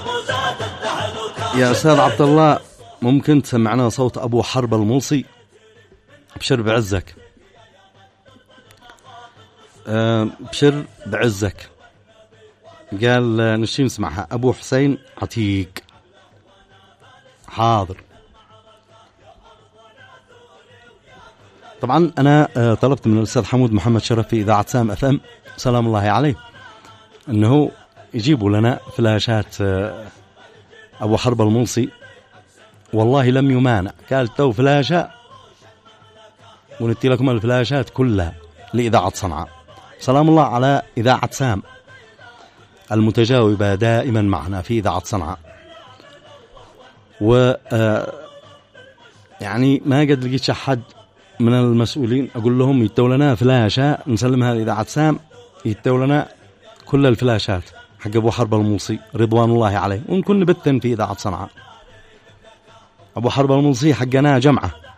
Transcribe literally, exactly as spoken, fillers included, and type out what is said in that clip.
يا أستاذ عبد الله، ممكن تسمعنا صوت أبو حرب الملصي؟ بشر بعزك، أه بشر بعزك. قال نشين نسمعها. أبو حسين عتيق. حاضر. طبعا أنا طلبت من الأستاذ حمود محمد شرف في إذاعة سام أف أم سلام الله عليه أنه يجيبوا لنا فلاشات أبو حرب الملصي. والله لم يمانع، قال تو فلاشة ونتي لكم الفلاشات كلها لإذاعة صنعاء. سلام الله على إذاعة سام المتجاوبة دائما معنا في إذاعة صنعاء. و يعني ما قد لقيت أحد من المسؤولين أقول لهم يتوا لنا فلاشة نسلمها لإذاعة سام، يتوا لنا كل الفلاشات حق أبو حرب الملصي رضوان الله عليه، ونكون نبثن في إذاعة صنعاء. أبو حرب الملصي حقنا جمعة